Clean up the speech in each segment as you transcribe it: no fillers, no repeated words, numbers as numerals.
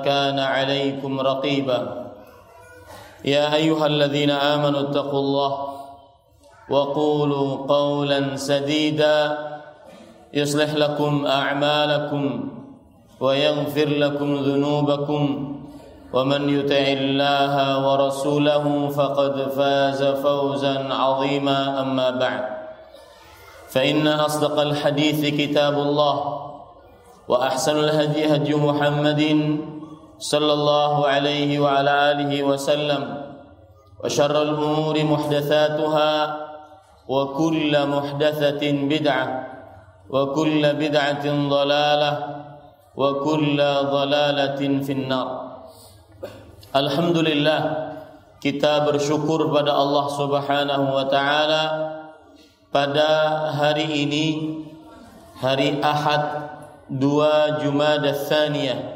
كان عليكم رقيبا يا أيها الذين آمنوا اتقوا الله وقولوا قولا سديدا يصلح لكم أعمالكم ويغفر لكم ذنوبكم ومن يطع الله ورسوله فقد فاز فوزا عظيما أما بعد فإن أصدق الحديث كتاب الله وأحسن الهدي هدي محمد صلى الله عليه وعلى آله وسلم وشر الأمور محدثاتها وكل محدثة بدعة وكل بدعة ضلالة وكل ضلالة في النار. Alhamdulillah, kita bersyukur pada Allah Subhanahu wa taala pada hari ini, hari Ahad 2 Jumadah Tsaniyah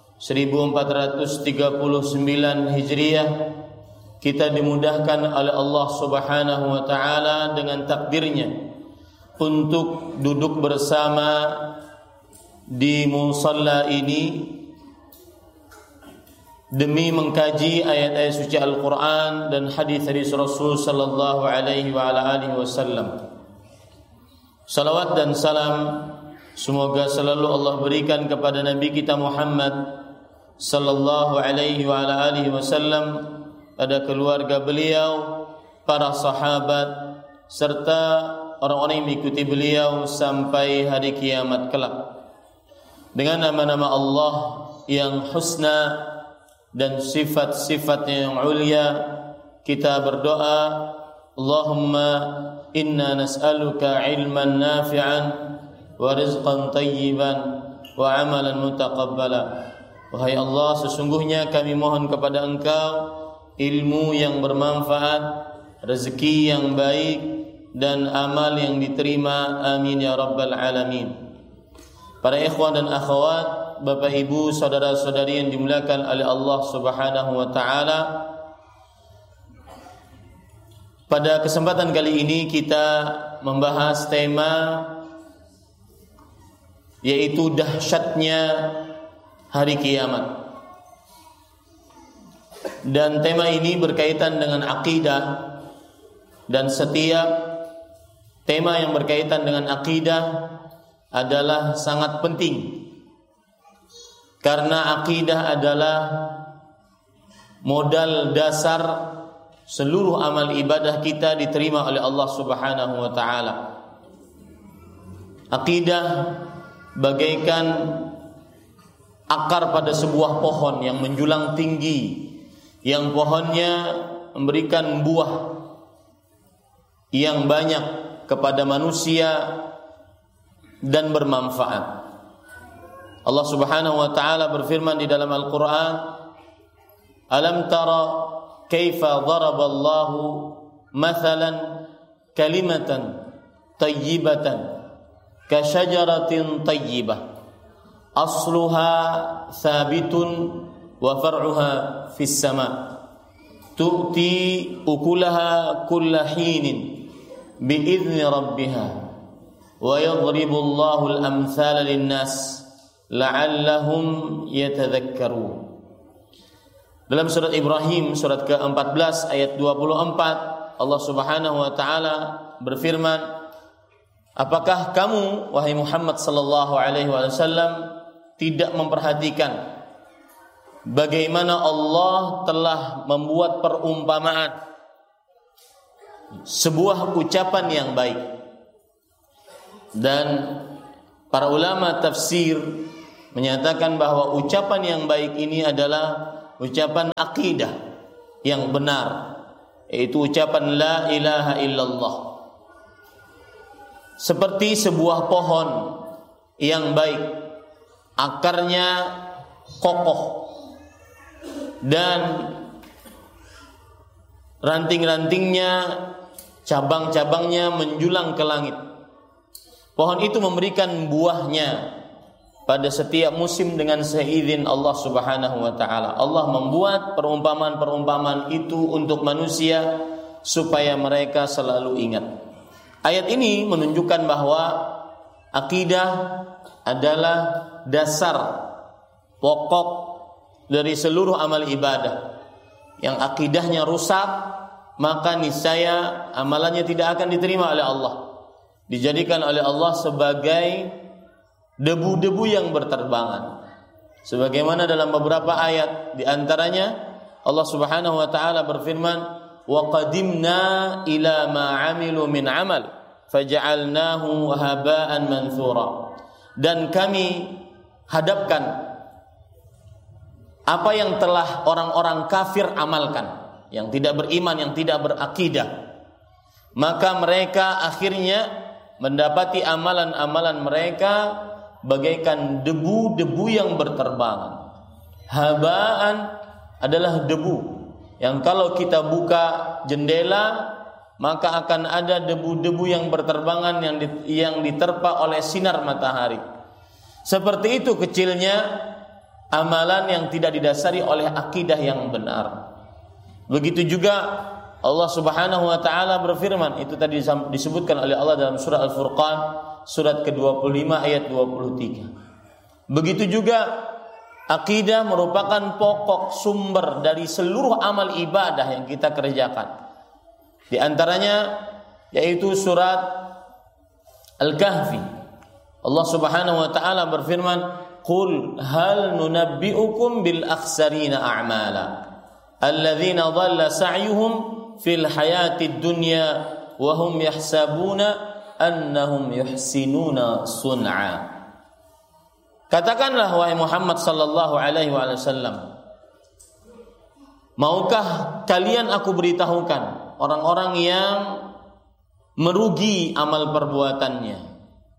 1439 Hijriah, kita dimudahkan oleh Allah Subhanahu wa taala dengan takdirnya untuk duduk bersama di musalla ini demi mengkaji ayat-ayat suci Al-Quran dan hadis-hadis Rasul sallallahu alaihi wa ala alihi wasallam. Salawat dan salam semoga selalu Allah berikan kepada Nabi kita Muhammad sallallahu alaihi wa ala alihi wasallam, pada keluarga beliau, para sahabat, serta orang-orang yang mengikuti beliau sampai hari kiamat kelak. Dengan nama-nama Allah yang husna dan sifat-sifatnya yang ulia, kita berdoa, Allahumma inna nas'aluka ilman nafi'an wa rizqan tayyiban wa amalan mutaqabbala. Wahai Allah, sesungguhnya kami mohon kepada Engkau ilmu yang bermanfaat, rezeki yang baik, dan amal yang diterima. Amin ya rabbal alamin. Para ikhwan dan akhwat, Bapak Ibu, saudara-saudari yang dimuliakan oleh Allah Subhanahu wa taala, pada kesempatan kali ini kita membahas tema yaitu dahsyatnya hari kiamat. Dan tema ini berkaitan dengan akidah, dan setiap tema yang berkaitan dengan akidah adalah sangat penting, karena akidah adalah modal dasar seluruh amal ibadah kita diterima oleh Allah Subhanahu wa taala. Akidah bagaikan akar pada sebuah pohon yang menjulang tinggi, yang pohonnya memberikan buah yang banyak kepada manusia dan bermanfaat. Allah Subhanahu wa taala berfirman di dalam Al-Qur'an, "Alam tara kaifa daraballahu mathalan kalimatan tayyibatan ka syajaratin tayyibah asluha thabitun wa far'uha fis sama' tu'ti ukulaha kulla hinin bi'izni rabbiha wa yadribu Allahu al-amthala lin-nas la'allahum yatadhakkarun." Dalam surat Ibrahim surat ke-14 ayat 24, Allah Subhanahu wa taala berfirman, "Apakah kamu wahai Muhammad sallallahu alaihi wasallam tidak memperhatikan bagaimana Allah telah membuat perumpamaan, sebuah ucapan yang baik?" Dan para ulama tafsir menyatakan bahwa ucapan yang baik ini adalah ucapan akidah yang benar, yaitu ucapan la ilaha illallah. Seperti sebuah pohon yang baik, akarnya kokoh dan ranting-rantingnya, cabang-cabangnya menjulang ke langit. Pohon itu memberikan buahnya pada setiap musim dengan seizin Allah Subhanahu wa taala. Allah membuat perumpamaan-perumpamaan itu untuk manusia supaya mereka selalu ingat. Ayat ini menunjukkan bahwa akidah adalah dasar pokok dari seluruh amal ibadah. Yang akidahnya rusak, maka niscaya amalannya tidak akan diterima oleh Allah. Dijadikan oleh Allah sebagai debu-debu yang berterbangan. Sebagaimana dalam beberapa ayat, di antaranya Allah Subhanahu wa taala berfirman, "Wa qadimna ila ma 'amilu min 'amal faj'alnahu haba'an manthura." Dan kami hadapkan apa yang telah orang-orang kafir amalkan, yang tidak beriman, yang tidak berakidah, maka mereka akhirnya mendapati amalan-amalan mereka bagaikan debu-debu yang berterbangan. Habaan adalah debu yang kalau kita buka jendela maka akan ada debu-debu yang berterbangan yang diterpa oleh sinar matahari. Seperti itu kecilnya amalan yang tidak didasari oleh akidah yang benar. Begitu juga Allah Subhanahu wa taala berfirman, itu tadi disebutkan oleh Allah dalam surah Al-Furqan surat ke-25 ayat 23. Begitu juga akidah merupakan pokok sumber dari seluruh amal ibadah yang kita kerjakan. Di antaranya yaitu surat Al-Kahfi. Allah Subhanahu wa taala berfirman, "Qul hal nunabbi'ukum bil akhsarina a'mala alladzina dhalla sa'yuhum fil hayatid dunya wa hum yahsabuna annahum yuhsinuna sun'a." Katakanlah wahai Muhammad sallallahu alaihi wasallam, maukah kalian aku beritahukan orang-orang yang merugi amal perbuatannya?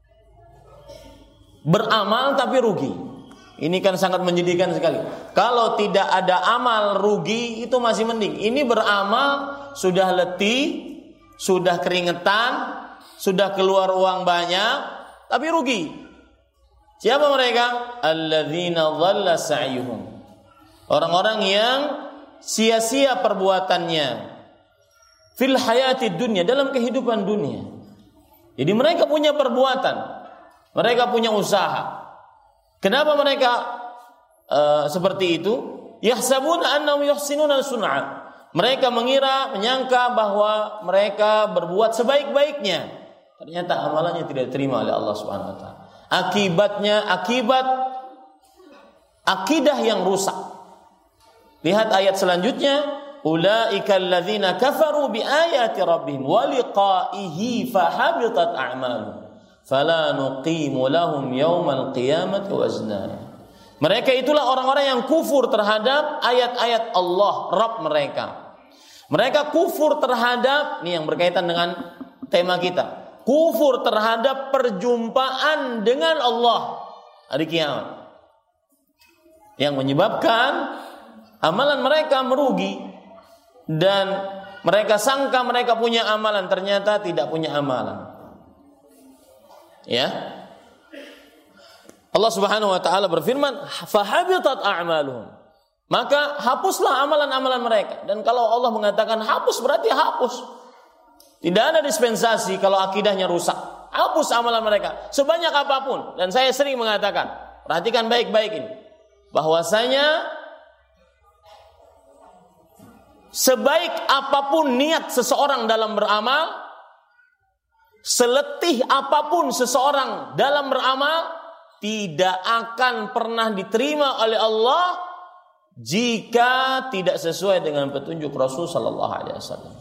Beramal tapi rugi. Ini kan sangat menyedihkan sekali. Kalau tidak ada amal rugi itu masih mending. Ini beramal sudah letih, sudah keringetan, sudah keluar uang banyak tapi rugi. Siapa mereka? Alladzina dhalla sa'yuhum. Orang-orang yang sia-sia perbuatannya fil hayatid dunya, dalam kehidupan dunia. Jadi mereka punya perbuatan, mereka punya usaha. Kenapa mereka seperti itu? Yahsabuna annahum yuhsinuna sun'a. Mereka menyangka bahwa mereka berbuat sebaik-baiknya. Ternyata amalannya tidak diterima oleh Allah Subhanahu wa taala. Akibat akidah yang rusak. Lihat ayat selanjutnya, ulaikal ladzina kafaru biayati rabbihim wa liqa'ihi fahabitat a'maluhum fala nuqimu lahum yaumal qiyamati wazna. Mereka itulah orang-orang yang kufur terhadap ayat-ayat Allah Rabb mereka. Mereka kufur terhadap, ini yang berkaitan dengan tema kita, kufur terhadap perjumpaan dengan Allah hari kiamat, yang menyebabkan amalan mereka merugi. Dan mereka sangka mereka punya amalan, ternyata tidak punya amalan. Ya, Allah Subhanahu wa taala berfirman, fahabitat a'maluhum. Maka hapuslah amalan-amalan mereka. Dan kalau Allah mengatakan hapus, berarti hapus. Tidak ada dispensasi kalau akidahnya rusak. Hapus amalan mereka sebanyak apapun. Dan saya sering mengatakan, perhatikan baik-baik ini, bahwasanya sebaik apapun niat seseorang dalam beramal, seletih apapun seseorang dalam beramal, tidak akan pernah diterima oleh Allah jika tidak sesuai dengan petunjuk Rasul sallallahu alaihi wasallam.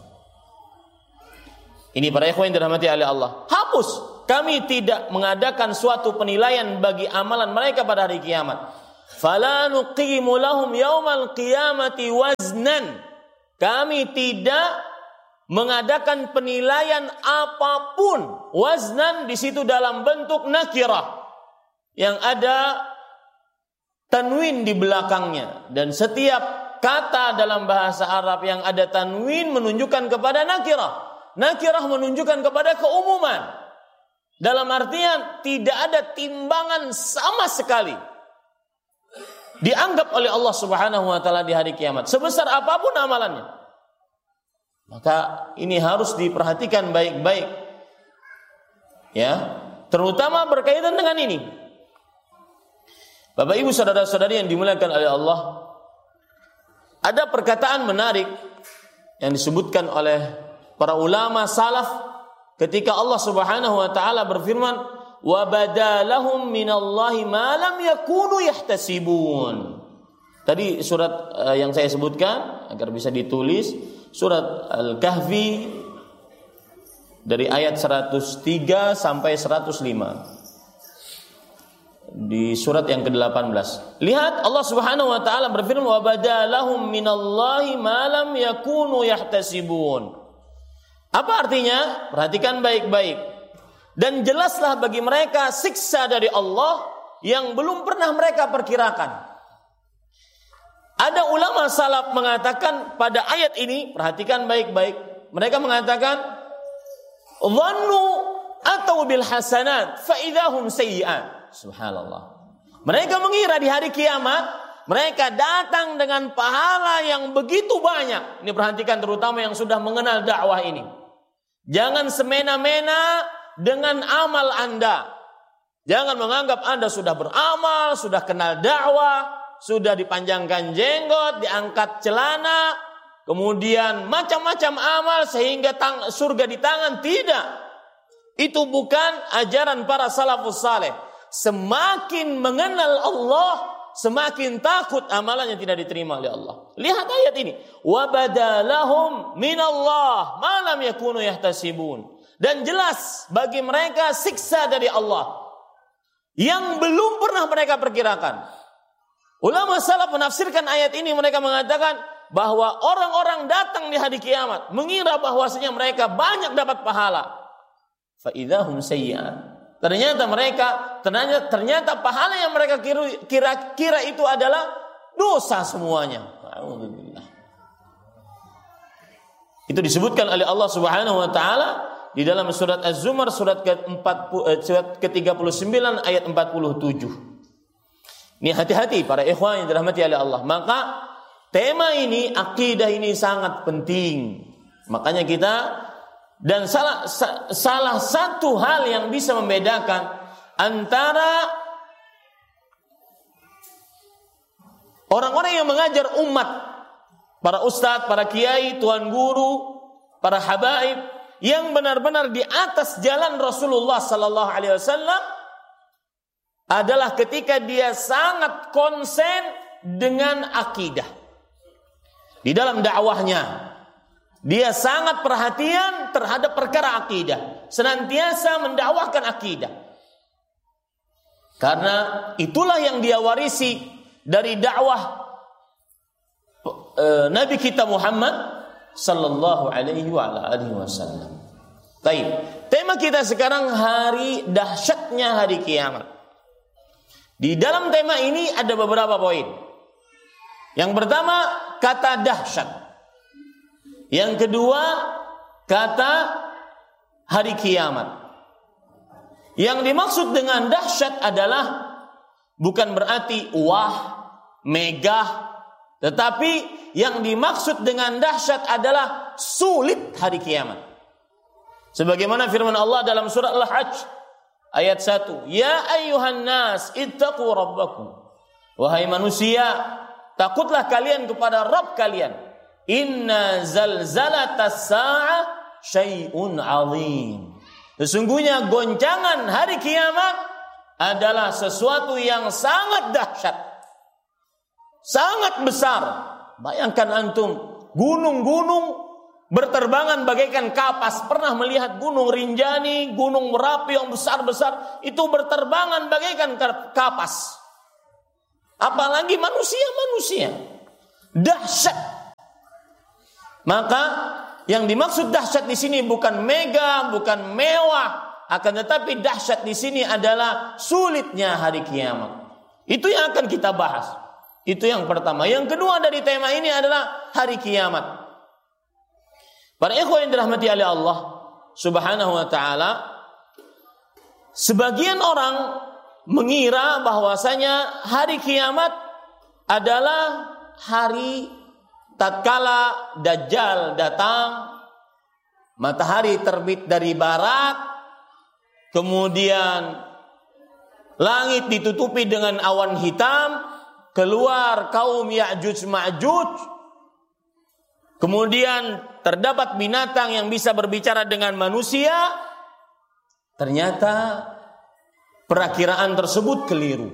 Ini para ikhwan yang dirahmati oleh Allah. Hapus. Kami tidak mengadakan suatu penilaian bagi amalan mereka pada hari kiamat. Fala nuqimu lahum yaumal qiyamati waznan. Kami tidak mengadakan penilaian apapun. Waznan di situ dalam bentuk nakirah yang ada tanwin di belakangnya, dan setiap kata dalam bahasa Arab yang ada tanwin menunjukkan kepada nakirah. Nakirah menunjukkan kepada keumuman. Dalam artian tidak ada timbangan sama sekali dianggap oleh Allah Subhanahu wa taala di hari kiamat, sebesar apapun amalannya. Maka ini harus diperhatikan baik-baik. Ya, terutama berkaitan dengan ini. Bapak Ibu saudara-saudari yang dimuliakan oleh Allah, Ada perkataan menarik yang disebutkan oleh para ulama salaf ketika Allah Subhanahu wa taala berfirman, "Wa badalahum minallahi ma lam yakunu yahtasibun." Tadi surat yang saya sebutkan agar bisa ditulis, surat Al-Kahfi dari ayat 103 sampai 105. Di surat yang ke-18. Lihat Allah Subhanahu wa taala berfirman, "Wa badalahum minallahi ma lam yakunu yahtasibun." Apa artinya? Perhatikan baik-baik. Dan jelaslah bagi mereka siksa dari Allah yang belum pernah mereka perkirakan. Ada ulama salaf mengatakan pada ayat ini, perhatikan baik-baik. Mereka mengatakan, "Dhannu atau bil hasanat fa idahum sayyi'at." Subhanallah. Mereka mengira di hari kiamat mereka datang dengan pahala yang begitu banyak. Ini perhatikan terutama yang sudah mengenal dakwah ini. Jangan semena-mena dengan amal Anda. Jangan menganggap Anda sudah beramal, sudah kenal dakwah, sudah dipanjangkan jenggot, diangkat celana, kemudian macam-macam amal sehingga surga di tangan. Tidak. Itu bukan ajaran para salafus saleh. Semakin mengenal Allah, semakin takut amalannya tidak diterima oleh Allah. Lihat ayat ini. Wa badalahum minallah ma lam yakunu yahtasibun. Dan jelas bagi mereka siksa dari Allah yang belum pernah mereka perkirakan. Ulama salaf menafsirkan ayat ini, mereka mengatakan bahwa orang-orang datang di hari kiamat mengira bahwasanya mereka banyak dapat pahala. Fa idzahum sayyi'at. Ternyata pahala yang mereka kira itu adalah dosa semuanya. Itu disebutkan oleh Allah Subhanahu wa taala di dalam surat Az-Zumar surat ke-39 ayat 47. Ini hati-hati para ikhwan yang dirahmati oleh Allah. Maka tema ini, akidah ini sangat penting. Makanya kita, dan salah satu hal yang bisa membedakan antara orang-orang yang mengajar umat, para ustadz, para kiai, tuan guru, para habaib yang benar-benar di atas jalan Rasulullah sallallahu alaihi wasallam adalah ketika dia sangat konsen dengan akidah di dalam dakwahnya. Dia sangat perhatian terhadap perkara akidah, senantiasa mendakwahkan akidah. Karena itulah yang dia warisi dari dakwah Nabi kita Muhammad sallallahu alaihi wasallam. Baik, tema kita sekarang hari dahsyatnya hari kiamat. Di dalam tema ini ada beberapa poin. Yang pertama, kata dahsyat. Yang kedua, kata hari kiamat. Yang dimaksud dengan dahsyat adalah bukan berarti wah, megah, tetapi yang dimaksud dengan dahsyat adalah sulit hari kiamat. Sebagaimana firman Allah dalam surah Al-Hajj ayat 1, "Ya ayyuhan nas ittaqu rabbakum." Wahai manusia, takutlah kalian kepada Rabb kalian. Inna zalzalatas sa'ah syai'un 'azim. Sesungguhnya goncangan hari kiamat adalah sesuatu yang sangat dahsyat, sangat besar. Bayangkan antum, gunung-gunung berterbangan bagaikan kapas. Pernah melihat gunung Rinjani, gunung Merapi yang besar-besar, itu berterbangan bagaikan kapas. Apalagi manusia-manusia. Dahsyat. Maka yang dimaksud dahsyat di sini bukan megah, bukan mewah, akan tetapi dahsyat di sini adalah sulitnya hari kiamat. Itu yang akan kita bahas. Itu yang pertama. Yang kedua dari tema ini adalah hari kiamat. Para ikhwan yang dirahmati oleh Allah Subhanahu wa taala, sebagian orang mengira bahwasanya hari kiamat adalah hari tatkala Dajjal datang, matahari terbit dari barat, kemudian langit ditutupi dengan awan hitam, keluar kaum Ya'juj Ma'juj, kemudian terdapat binatang yang bisa berbicara dengan manusia, ternyata perakiraan tersebut keliru.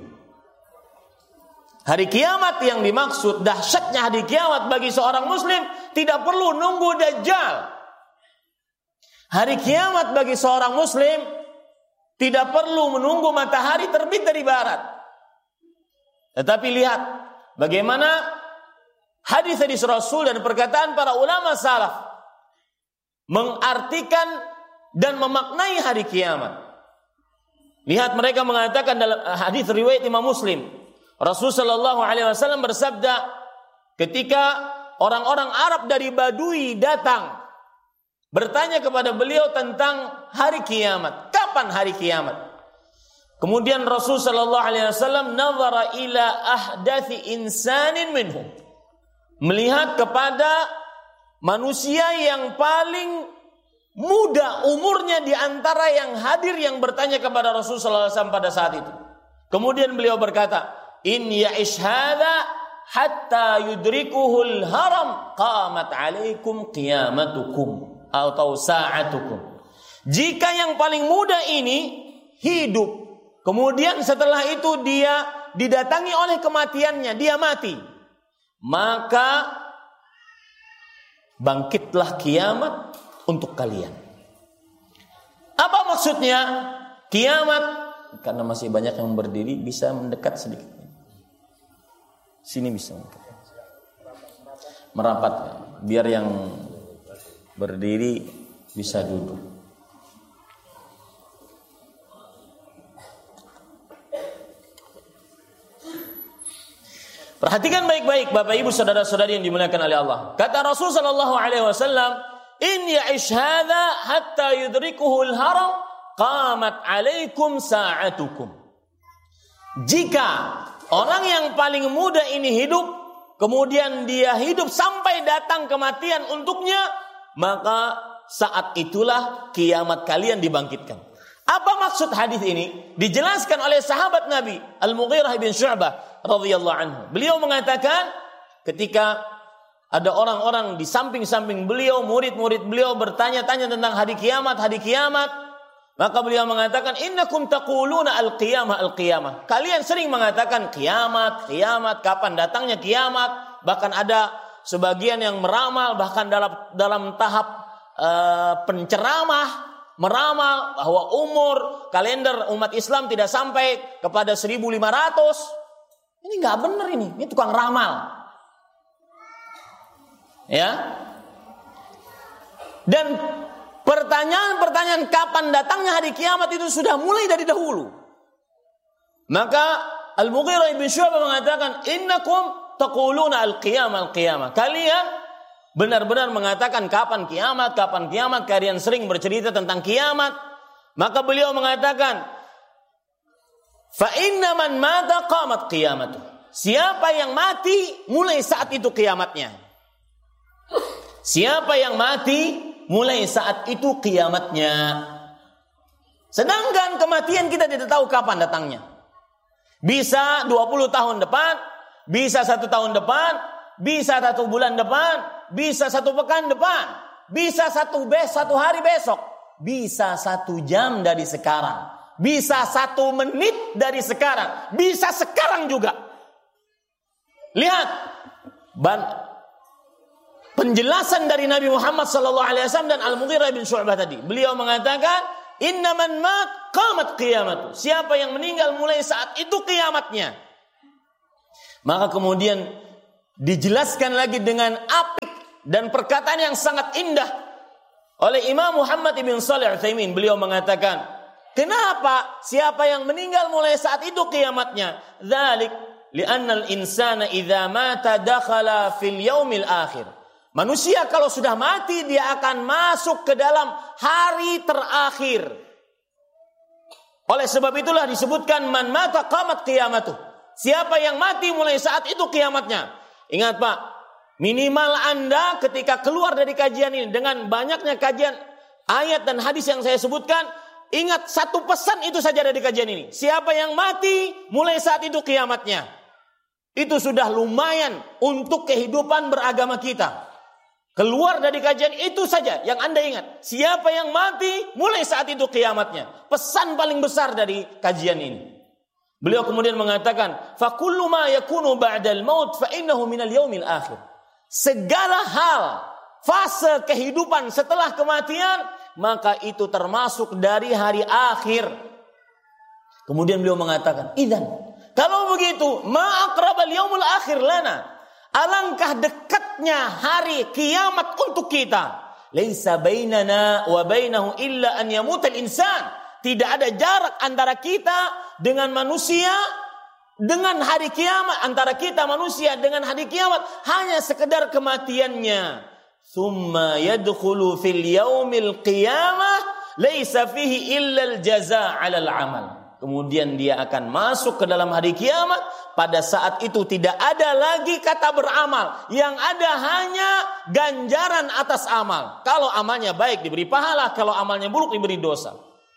Hari kiamat yang dimaksud, dahsyatnya hari kiamat bagi seorang muslim, tidak perlu nunggu Dajjal. Hari kiamat bagi seorang muslim tidak perlu menunggu matahari terbit dari barat. Tetapi lihat bagaimana hadis-hadis Rasul dan perkataan para ulama salaf mengartikan dan memaknai hari kiamat. Lihat mereka mengatakan dalam hadis riwayat Imam Muslim, Rasul sallallahu alaihi wasallam bersabda ketika orang-orang Arab dari Badui datang bertanya kepada beliau tentang hari kiamat, kapan hari kiamat? Kemudian Rasul sallallahu alaihi wasallam nazara ila ahdathi insanin minhum, melihat kepada manusia yang paling muda umurnya di antara yang hadir yang bertanya kepada Rasul sallallahu alaihi wasallam pada saat itu. Kemudian beliau berkata, in ya'ish hadha hatta yudrikuhul haram qamat alaikum qiyamatukum atau sa'atukum. Jika yang paling muda ini hidup, kemudian setelah itu dia didatangi oleh kematiannya, dia mati, maka bangkitlah kiamat untuk kalian. Apa maksudnya kiamat? Karena masih banyak yang berdiri, bisa mendekat sedikit. Sini bisa merapat, biar yang berdiri bisa duduk. Perhatikan baik-baik Bapak Ibu saudara-saudari yang dimuliakan oleh Allah. Kata Rasul sallallahu alaihi wasallam, in ya'ish hadha hatta yudrikuhul haram qamat alaikum sa'atukum. Jika orang yang paling muda ini hidup, kemudian dia hidup sampai datang kematian untuknya, maka saat itulah kiamat kalian dibangkitkan. Apa maksud hadis ini? Dijelaskan oleh sahabat Nabi Al-Mughirah bin Syu'bah radhiyallahu anhu. Beliau mengatakan ketika ada orang-orang di samping-samping beliau, murid-murid beliau bertanya-tanya tentang hari kiamat, maka beliau mengatakan, innakum taquluna al-qiyamah. Kalian sering mengatakan kiamat, kapan datangnya kiamat. Bahkan ada sebagian yang meramal, bahkan dalam tahap penceramah, meramal bahwa umur kalender umat Islam tidak sampai kepada 1.500. Ini nggak benar ini tukang ramal. Ya. Dan pertanyaan kapan datangnya hari kiamat itu sudah mulai dari dahulu. Maka Al-Mughirah bin Syu'bah mengatakan, innakum taquluna al-qiyamah. Kalian benar-benar mengatakan kapan kiamat. Kalian sering bercerita tentang kiamat. Maka beliau mengatakan, fa inna man mata qamat qiyamatuh. Siapa yang mati mulai saat itu kiamatnya. Siapa yang mati mulai saat itu kiamatnya. Sedangkan kematian kita tidak tahu kapan datangnya. Bisa 20 tahun depan, bisa 1 tahun depan, bisa 1 bulan depan, bisa 1 pekan depan, bisa 1 hari besok, bisa 1 jam dari sekarang, bisa 1 menit dari sekarang, bisa sekarang juga. Lihat penjelasan dari Nabi Muhammad SAW dan Al-Mughirah bin Syu'bah tadi. Beliau mengatakan, inna man mat qamat qiyamatu. Siapa yang meninggal mulai saat itu kiamatnya. Maka kemudian dijelaskan lagi dengan apik dan perkataan yang sangat indah oleh Imam Muhammad ibn Shalih Al-Utsaimin. Beliau mengatakan, kenapa siapa yang meninggal mulai saat itu kiamatnya? Dzalik li'anna al-insana idza mata dakhala fil yaumil akhir. Manusia kalau sudah mati dia akan masuk ke dalam hari terakhir. Oleh sebab itulah disebutkan man mata qamat qiyamatuh. Siapa yang mati mulai saat itu kiamatnya. Ingat Pak, minimal Anda ketika keluar dari kajian ini dengan banyaknya kajian ayat dan hadis yang saya sebutkan, ingat 1 pesan itu saja dari kajian ini. Siapa yang mati mulai saat itu kiamatnya. Itu sudah lumayan untuk kehidupan beragama kita. Keluar dari kajian itu saja yang Anda ingat. Siapa yang mati, mulai saat itu kiamatnya. Pesan paling besar dari kajian ini. Beliau kemudian mengatakan, فَكُلُّ مَا يَكُونُ بَعْدَ الْمَوْتِ فَإِنَّهُ مِنَ الْيَوْمِ الْآخِرِ. Segala hal, fase kehidupan setelah kematian, maka itu termasuk dari hari akhir. Kemudian beliau mengatakan, idzan, kalau begitu, ma aqrabal yaumul akhir lana. Alangkah dekatnya hari kiamat untuk kita. Laisa bainana wa bainahu illa an yamutal insan. Tidak ada jarak antara kita dengan manusia dengan hari kiamat, antara kita manusia dengan hari kiamat hanya sekedar kematiannya. Thumma yadkhulu fil yaumil qiyamah laisa fihi illa al jazaa 'alal 'amal. Kemudian dia akan masuk ke dalam hari kiamat. Pada saat itu tidak ada lagi kata beramal. Yang ada hanya ganjaran atas amal. Kalau amalnya baik diberi pahala. Kalau amalnya buruk diberi dosa.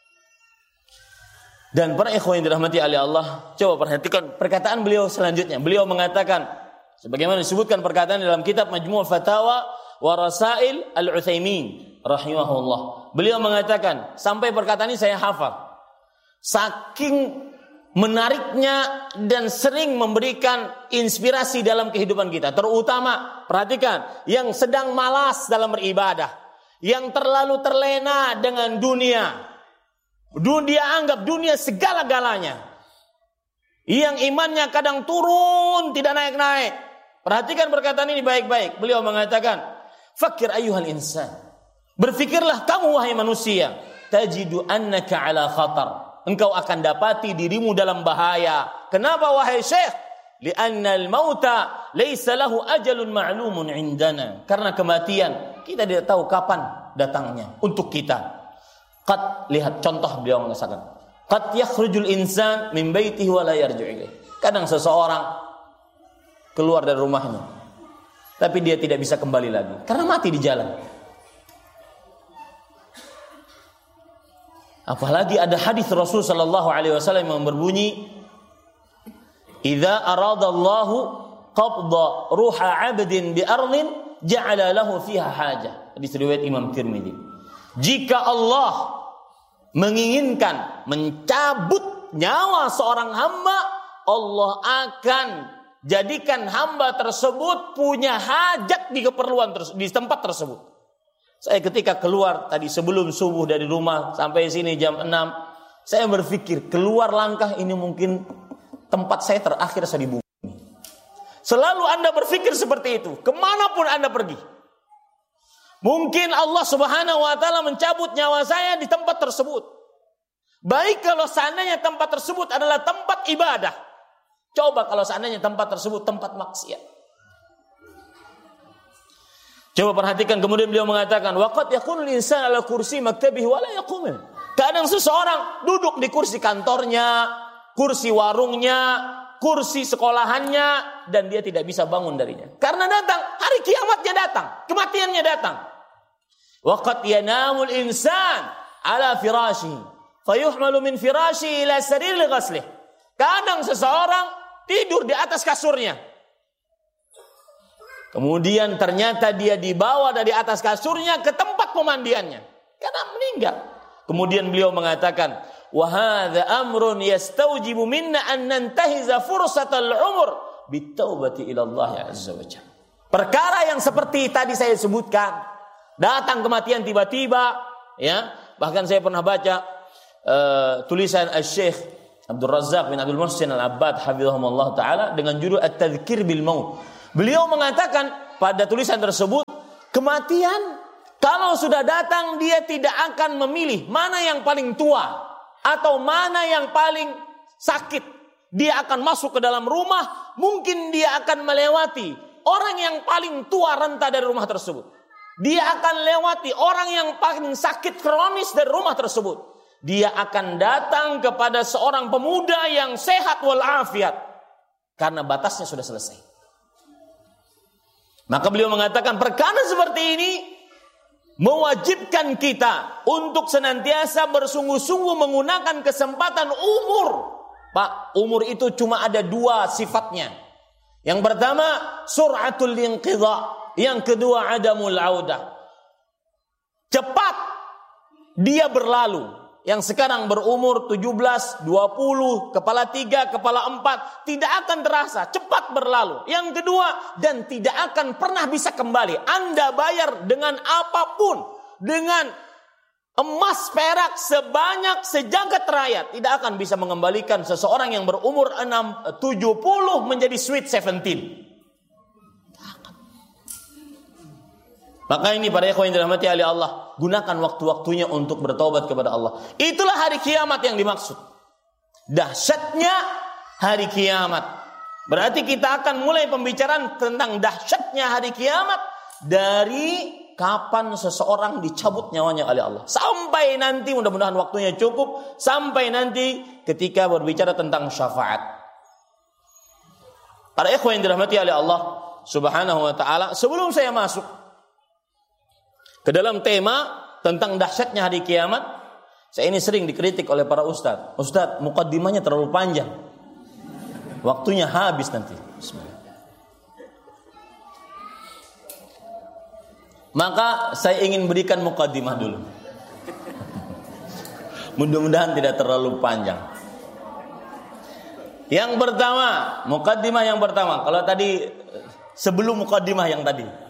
Dan para ikhwan yang dirahmati oleh Allah, coba perhatikan perkataan beliau selanjutnya. Beliau mengatakan, sebagaimana disebutkan perkataan dalam kitab Majmu' Fatawa wa Rasail Al-Utsaimin rahimahullah. Beliau mengatakan, sampai perkataan ini saya hafal. Saking menariknya dan sering memberikan inspirasi dalam kehidupan kita. Terutama, perhatikan, yang sedang malas dalam beribadah. Yang terlalu terlena dengan dunia. Dia anggap dunia segala-galanya. Yang imannya kadang turun, tidak naik-naik. Perhatikan perkataan ini baik-baik. Beliau mengatakan, fakir ayyuhal insan. Berfikirlah kamu wahai manusia. Tajidu annaka ala khatar. Engkau akan dapati dirimu dalam bahaya. Kenapa wahai Syekh? Li'anna al-mauta laysa lahu ajalun ma'lumun 'indana. Karena kematian kita tidak tahu kapan datangnya untuk kita. Qad, lihat contoh beliau mengatakan, qad yakhrujul insan min baitihi wa la yarji'u ilaih. Kadang seseorang keluar dari rumahnya tapi dia tidak bisa kembali lagi karena mati di jalan. Apalagi ada hadis Rasul sallallahu alaihi wasallam yang berbunyi, "Idza aradallahu qabda ruha 'abdin bi ardin ja'ala lahu fiha hajah." Hadis riwayat Imam Tirmidzi. Jika Allah menginginkan mencabut nyawa seorang hamba, Allah akan jadikan hamba tersebut punya hajat di keperluan di tempat tersebut. Saya ketika keluar tadi sebelum subuh dari rumah sampai sini jam 6, saya berpikir keluar langkah ini mungkin tempat saya terakhir di bumi. Selalu Anda berpikir seperti itu, kemanapun Anda pergi. Mungkin Allah Subhanahu wa ta'ala mencabut nyawa saya di tempat tersebut. Baik kalau seandainya tempat tersebut adalah tempat ibadah. Coba kalau seandainya tempat tersebut tempat maksiat. Coba perhatikan, kemudian beliau mengatakan, waqad yakunul insan ala kursi maktabihi wa la yaqum. Kadang seseorang duduk di kursi kantornya, kursi warungnya, kursi sekolahannya, dan dia tidak bisa bangun darinya. Karena datang, hari kiamatnya datang, kematiannya datang. Waqad yanamul insan ala firashihi, fayuhmalu min firashihi ila sarir li ghaslih. Kadang seseorang tidur di atas kasurnya. Kemudian ternyata dia dibawa dari atas kasurnya ke tempat pemandiannya. Karena meninggal. Kemudian beliau mengatakan, wa hadza amrun yastawjibu minna an nantahiza fursatal umur bitaubati ila Allah azza wa jalla. Perkara yang seperti tadi saya sebutkan, datang kematian tiba-tiba, ya. Bahkan saya pernah baca tulisan Asy-Syaikh Abdul Razzaq bin Abdul Muhsin Al-Abbad hafizahumullah taala dengan judul At-Tadhkir bil Maut. Beliau mengatakan pada tulisan tersebut, kematian kalau sudah datang dia tidak akan memilih mana yang paling tua atau mana yang paling sakit. Dia akan masuk ke dalam rumah, mungkin dia akan melewati orang yang paling tua renta dari rumah tersebut. Dia akan lewati orang yang paling sakit kronis dari rumah tersebut. Dia akan datang kepada seorang pemuda yang sehat walafiat karena batasnya sudah selesai. Maka beliau mengatakan perkara seperti ini mewajibkan kita untuk senantiasa bersungguh-sungguh menggunakan kesempatan umur. Pak, umur itu cuma ada dua sifatnya. Yang pertama, sur'atul inqidha, Yang kedua, adamul audah. Cepat dia berlalu. Yang sekarang berumur 17, 20, kepala 3, kepala 4, tidak akan terasa, cepat berlalu. Yang kedua, dan tidak akan pernah bisa kembali. Anda bayar dengan apapun, dengan emas perak sebanyak sejagat raya, tidak akan bisa mengembalikan seseorang yang berumur 70 menjadi sweet 17. Maka ini para ikhwan yang dirahmati oleh Allah, gunakan waktu-waktunya untuk bertaubat kepada Allah. Itulah hari kiamat yang dimaksud. Dahsyatnya hari kiamat. Berarti kita akan mulai pembicaraan tentang dahsyatnya hari kiamat dari kapan seseorang dicabut nyawanya oleh Allah. Sampai nanti, mudah-mudahan waktunya cukup, sampai nanti ketika berbicara tentang syafaat. Para ikhwan yang dirahmati oleh Allah Subhanahu wa taala, sebelum saya masuk ke dalam tema tentang dahsyatnya hari kiamat, saya ini sering dikritik oleh para ustadz. Ustadz, mukaddimahnya terlalu panjang. Waktunya habis nanti. Maka saya ingin berikan mukaddimah dulu. Mudah-mudahan tidak terlalu panjang. Yang pertama, mukaddimah yang pertama. Kalau tadi sebelum mukaddimah yang tadi.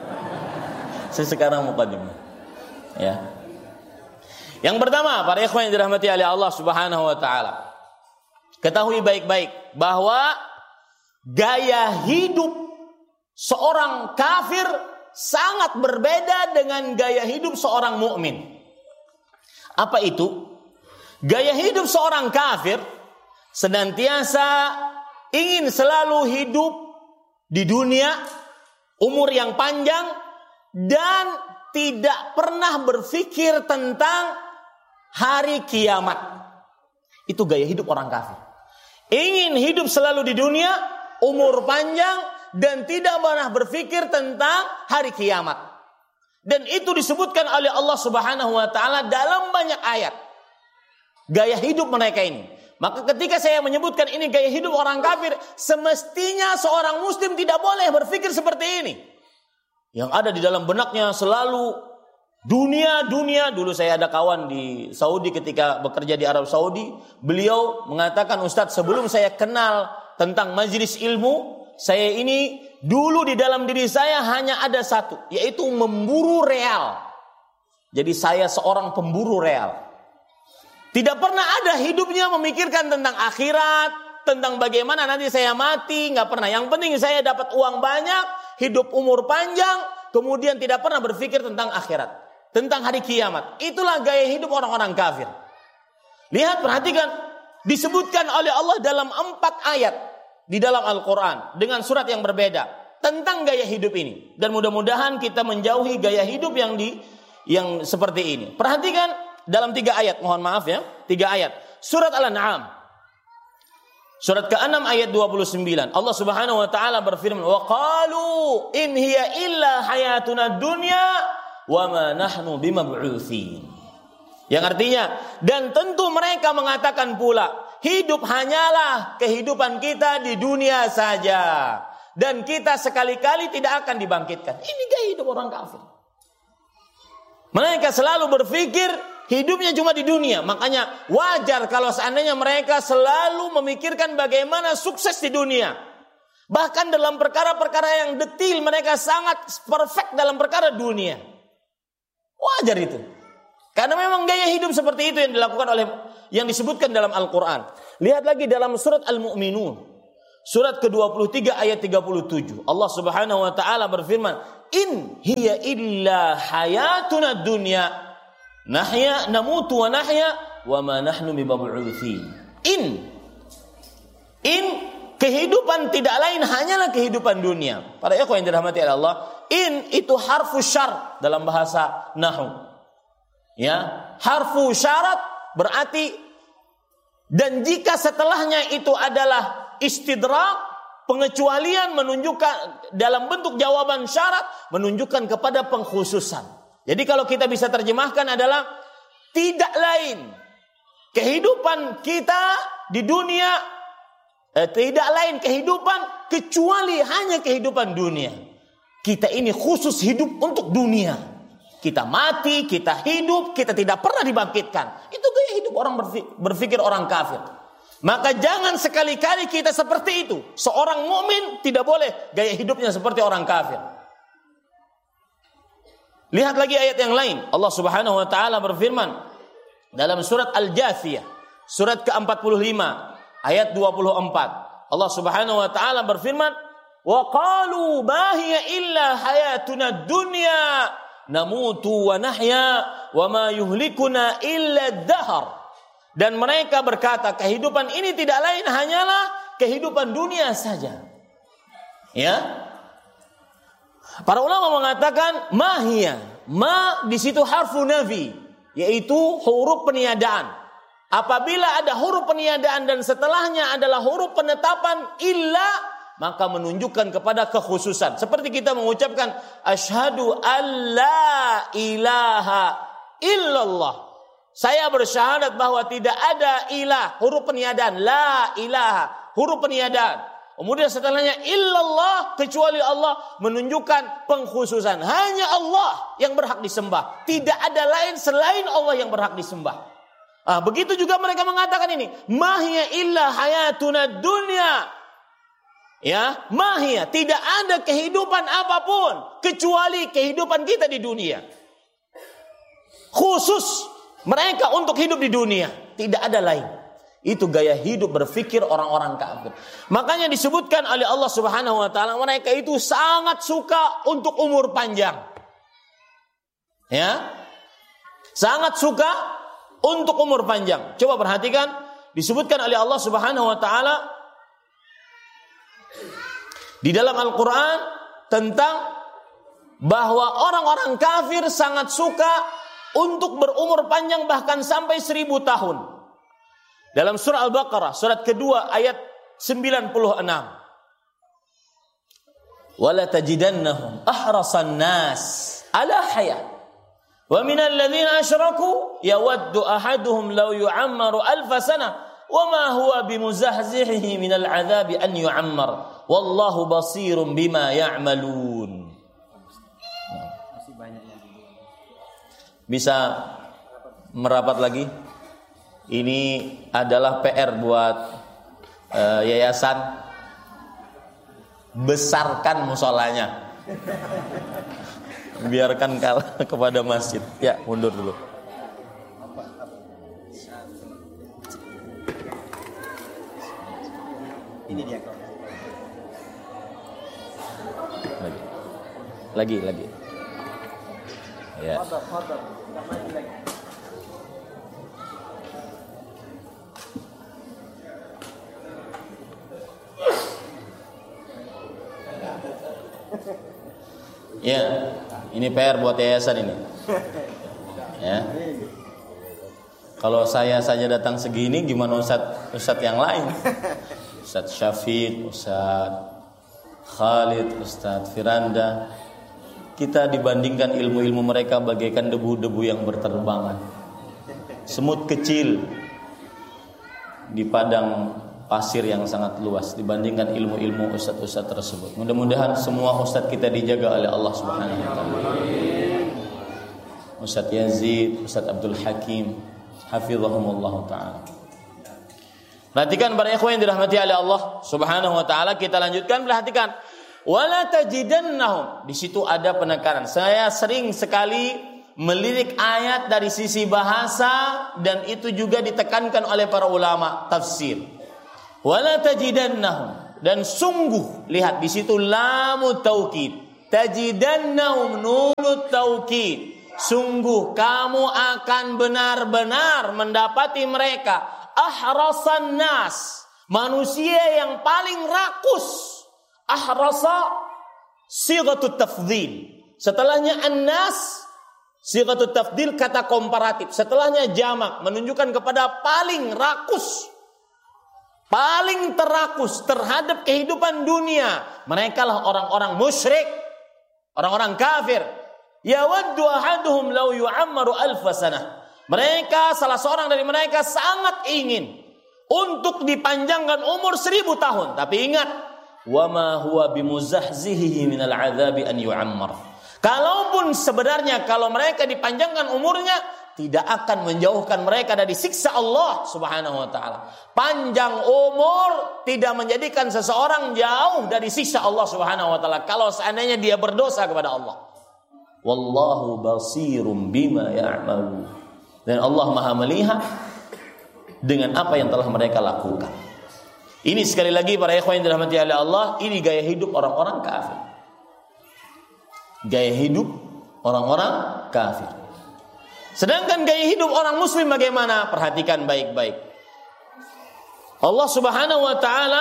Sekarang mukaddimah. Ya. Yang pertama, para ikhwan yang dirahmati oleh Allah Subhanahu wa taala, ketahui baik-baik bahwa gaya hidup seorang kafir sangat berbeda dengan gaya hidup seorang mukmin. Apa itu? Gaya hidup seorang kafir senantiasa ingin selalu hidup di dunia, umur yang panjang, dan tidak pernah berpikir tentang hari kiamat. Itu gaya hidup orang kafir. Ingin hidup selalu di dunia, umur panjang, dan tidak pernah berpikir tentang hari kiamat. Dan itu disebutkan oleh Allah Subhanahu wa taala dalam banyak ayat. Gaya hidup mereka ini. Maka ketika saya menyebutkan ini gaya hidup orang kafir, semestinya seorang muslim tidak boleh berpikir seperti ini. Yang ada di dalam benaknya selalu dunia. Dulu saya ada kawan di Saudi ketika bekerja di Arab Saudi. Beliau mengatakan, Ustadz, sebelum saya kenal tentang majelis ilmu, saya ini dulu di dalam diri saya hanya ada satu, yaitu memburu real. Jadi saya seorang pemburu real. Tidak pernah ada hidupnya memikirkan tentang akhirat, tentang bagaimana nanti saya mati, nggak pernah. Yang penting saya dapat uang banyak, hidup umur panjang, kemudian tidak pernah berpikir tentang akhirat, tentang hari kiamat. Itulah gaya hidup orang-orang kafir. Lihat, perhatikan, disebutkan oleh Allah dalam 4 ayat di dalam Al-Quran dengan surat yang berbeda tentang gaya hidup ini. Dan mudah-mudahan kita menjauhi gaya hidup yang seperti ini. Perhatikan dalam 3 ayat, mohon maaf ya, 3 ayat. Surat Al-An'am, surat ke-6 ayat 29. Allah Subhanahu wa taala berfirman, "Wa qalu in hiya illa hayatuna dunya wa ma nahnu bimab'utsin." Yang artinya, dan tentu mereka mengatakan pula, hidup hanyalah kehidupan kita di dunia saja, dan kita sekali-kali tidak akan dibangkitkan. Ini gaya hidup orang kafir. Mereka selalu berpikir hidupnya cuma di dunia. Makanya wajar kalau seandainya mereka selalu memikirkan bagaimana sukses di dunia. Bahkan dalam perkara-perkara yang detil mereka sangat perfect dalam perkara dunia. Wajar itu. Karena memang gaya hidup seperti itu yang dilakukan yang disebutkan dalam Al-Quran. Lihat lagi dalam surat Al-Mu'minun, surat ke-23 ayat 37. Allah Subhanahu wa taala berfirman, "In hiya illa hayatuna dunya. Nahya namutu wa nahya wa ma nahnu bimab'utsin." In kehidupan tidak lain hanyalah kehidupan dunia. Para ikhwan yang dirahmati oleh Allah, in itu harfu syar dalam bahasa nahwu. Ya, harfu syarat berarti, dan jika setelahnya itu adalah istidrak, pengecualian, menunjukkan dalam bentuk jawaban syarat, menunjukkan kepada pengkhususan. Jadi kalau kita bisa terjemahkan adalah tidak lain kehidupan kita di dunia, tidak lain kehidupan kecuali hanya kehidupan dunia. kita ini khusus hidup untuk dunia. Kita mati, kita hidup, kita tidak pernah dibangkitkan. Itu gaya hidup orang berpikir orang kafir. Maka jangan sekali-kali kita seperti itu. Seorang mukmin tidak boleh gaya hidupnya seperti orang kafir. Lihat lagi ayat yang lain. Allah Subhanahu wa taala berfirman dalam surat Al-Jathiyah, surat ke-45, ayat 24. Allah Subhanahu wa taala berfirman, "Wa qalu ma hiya illa hayatuna dunya namutu wa nahya wa ma yuhlikuna illa ad-dahr." Dan mereka berkata, kehidupan ini tidak lain hanyalah kehidupan dunia saja. Ya. Para ulama mengatakan mahia, ma di situ harfu nafi, yaitu huruf peniadaan. Apabila ada huruf peniadaan dan setelahnya adalah huruf penetapan illa, maka menunjukkan kepada kekhususan. Seperti kita mengucapkan asyhadu alla ilaha illallah. Saya bersyahadat bahwa tidak ada ilah, huruf peniadaan, la ilaha, huruf peniadaan. Kemudian setelahnya illallah, kecuali Allah, menunjukkan pengkhususan. Hanya Allah yang berhak disembah. Tidak ada lain selain Allah yang berhak disembah. Begitu juga mereka mengatakan ini, mahia illa hayatuna dunya. Ya, mahia, tidak ada kehidupan apapun kecuali kehidupan kita di dunia. Khusus mereka untuk hidup di dunia, tidak ada lain. Itu gaya hidup berpikir orang-orang kafir. Makanya disebutkan oleh Allah Subhanahu wa taala, mereka itu sangat suka untuk umur panjang. Ya. Sangat suka untuk umur panjang. Coba perhatikan, disebutkan oleh Allah Subhanahu wa taala di dalam Al-Qur'an tentang bahwa orang-orang kafir sangat suka untuk berumur panjang bahkan sampai 1000 tahun. Dalam surah Al-Baqarah, surat kedua ayat 96. Wala tajidannahum ahrasan nas ala haya. Wa minal ladzina asyraku yawaddu ahaduhum law yu'ammaru alf sanah wa ma huwa bimuzahzihihi minal 'adzabi an yu'ammar. Wallahu basirun bima ya'malun. Bisa merapat lagi? Ini adalah PR buat yayasan. Besarkan musolanya. Biarkan kalah kepada masjid. Ya, mundur dulu. Ini dia. Lagi. Ya. Ya, ini PR buat yayasan ini. Ya. Kalau saya saja datang segini, gimana Ustadz yang lain? Ustadz Syafiq, Ustadz Khalid, Ustadz Firanda. Kita dibandingkan ilmu-ilmu mereka bagaikan debu-debu yang berterbangan. Semut kecil di padang pasir yang sangat luas dibandingkan ilmu-ilmu ustadz-ustadz tersebut. Mudah-mudahan semua ustadz kita dijaga oleh Allah Subhanahu wa taala. Ustadz Yazid, Ustadz Abdul Hakim, hafizahumullah taala. Perhatikan para ikhwan yang dirahmati oleh Allah Subhanahu wa taala, kita lanjutkan, perhatikan. Wala tajidannahum. Di situ ada penekanan. Saya sering sekali melirik ayat dari sisi bahasa dan itu juga ditekankan oleh para ulama tafsir. Wala tajidannahum, dan sungguh, lihat di situ lamu taukid, tajidannahum nunut taukid, sungguh kamu akan benar-benar mendapati mereka ahrasan nas, manusia yang paling rakus. Ahrasa sighatut tafdhil, setelahnya annas sighatut tafdhil, kata komparatif, setelahnya jamak menunjukkan kepada paling rakus, paling terakus terhadap kehidupan dunia. Mereka lah orang-orang musyrik, orang-orang kafir. Yawaddu ahaduhum law yu'ammaru alf sanah. Mereka, salah seorang dari mereka sangat ingin untuk dipanjangkan umur 1000 tahun. Tapi ingat, wa ma huwa bimuzahzihi minal 'adzabi an yu'ammar. Kalaupun sebenarnya kalau mereka dipanjangkan umurnya, tidak akan menjauhkan mereka dari siksa Allah Subhanahu wa taala. Panjang umur tidak menjadikan seseorang jauh dari siksa Allah Subhanahu wa taala kalau seandainya dia berdosa kepada Allah. Wallahu basirum bima ya'malu. Dan Allah Maha melihat dengan apa yang telah mereka lakukan. Ini sekali lagi para ikhwan yang dirahmati oleh Allah, ini gaya hidup orang-orang kafir. Gaya hidup orang-orang kafir. Sedangkan gaya hidup orang muslim bagaimana? Perhatikan baik-baik. Allah Subhanahu wa taala,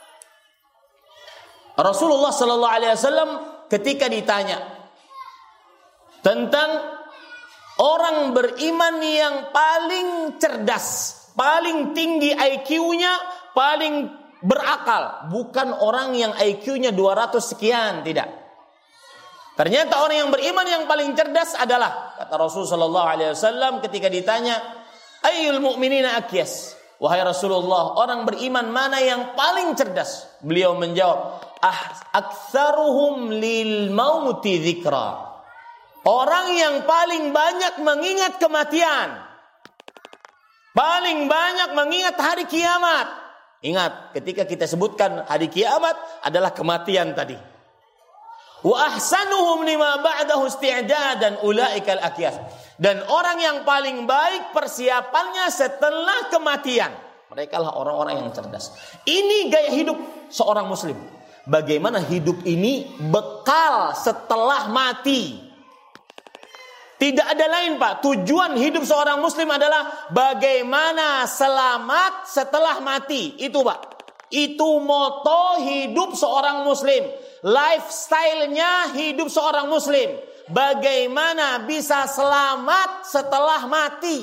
Rasulullah sallallahu alaihi wasallam ketika ditanya tentang orang beriman yang paling cerdas, paling tinggi IQ-nya, paling berakal, bukan orang yang IQ-nya 200 sekian, tidak. Ternyata orang yang beriman yang paling cerdas adalah, kata Rasul sallallahu alaihi wasallam ketika ditanya, ayyul mu'minina akyas? Wahai Rasulullah, orang beriman mana yang paling cerdas? Beliau menjawab, aktsaruhum lil mauti dzikra. Orang yang paling banyak mengingat kematian. Paling banyak mengingat hari kiamat. Ingat, ketika kita sebutkan hari kiamat adalah kematian tadi. Wa ahsanuhum lima ba'dahu isti'dadan ulaikal akyas. Dan orang yang paling baik persiapannya setelah kematian, mereka lah orang-orang yang cerdas. Ini gaya hidup seorang muslim. Bagaimana hidup ini bekal setelah mati. Tidak ada lain, Pak. Tujuan hidup seorang muslim adalah bagaimana selamat setelah mati. Itu, Pak. Itu moto hidup seorang muslim. Lifestyle-nya hidup seorang muslim. Bagaimana bisa selamat setelah mati.